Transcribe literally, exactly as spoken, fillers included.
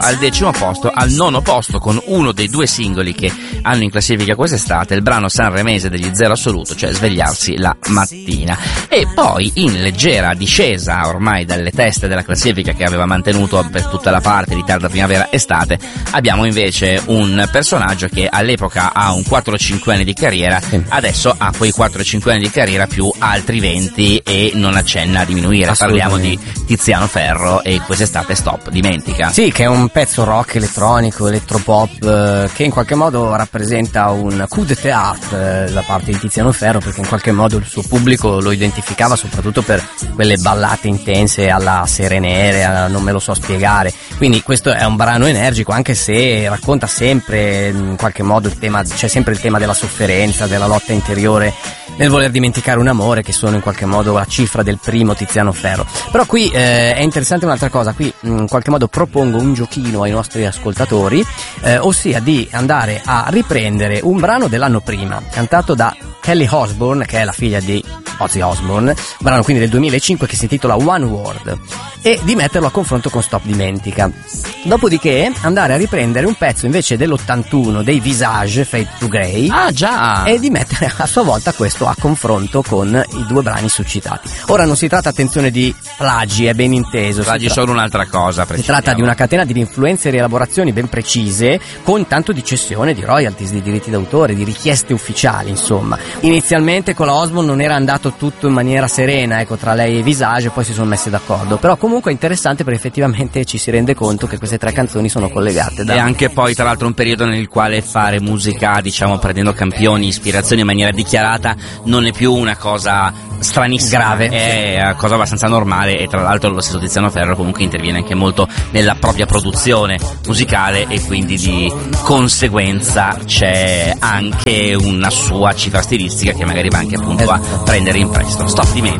al decimo posto, al nono posto, con uno dei due singoli che hanno in classifica quest'estate, il brano sanremese degli Zero Assoluto, cioè Svegliarsi la mattina. E poi in leggera discesa ormai dalle teste della classifica che aveva mantenuto per tutta la parte di tarda primavera estate, abbiamo invece un personaggio che all'epoca ha un quattro cinque anni di carriera, adesso ha quei quattro cinque anni di carriera più altri venti e non accenna a diminuire. Parliamo di Tiziano Ferro e quest'estate Stop, dimentica. Sì, che è un pezzo rock elettronico, elettropop, eh, che in qualche modo rappresenta un coup de théâtre eh, da parte di Tiziano Ferro, perché in qualche modo il suo pubblico lo identificava soprattutto per quelle ballate intense alla Sere Nere, alla non me lo so spiegare. Quindi questo è un brano energico, anche se racconta sempre in qualche modo il tema, c'è sempre il tema della sofferenza, della lotta interiore, nel voler dimenticare un amore, che sono in qualche modo la cifra del primo Tiziano Ferro. Però qui eh, è interessante un'altra cosa, qui in qualche modo propongo un giochino ai nostri ascoltatori, eh, ossia di andare a riprendere un brano dell'anno prima, cantato da Kelly Osbourne, che è la figlia di Ozzy Osbourne, un brano quindi del duemilacinque che si intitola One Word, e di metterlo a confronto con Stop, dimentica. Dopodiché andare a riprendere un pezzo invece dell'ottantuno dei Visage, Fade to Grey, ah già, e di mettere a sua volta questo a confronto con i due brani succitati. Ora non si tratta, attenzione, di plagi, è ben inteso, plagi tra- sono un'altra cosa, si tratta di una catena di influenze e rielaborazioni ben precise, con tanto di cessione di royalties, di diritti d'autore, di richieste ufficiali, insomma. Inizialmente con la Osbourne non era andato tutto in maniera serena, ecco, tra lei e Visage, poi si sono messi d'accordo, però comunque è interessante perché effettivamente ci si rende conto che queste tre canzoni sono collegate da... E anche poi tra l'altro un periodo nel quale fare musica, diciamo, prendendo campioni, ispirazioni in maniera dichiarata non è più una cosa stranissima, grave, è una cosa abbastanza normale. E tra l'altro lo stesso Tiziano Ferro comunque interviene anche molto nella propria produzione musicale e quindi di conseguenza c'è anche una sua cifra stilistica che magari va anche appunto a prendere in prestito. Stop, dimentica.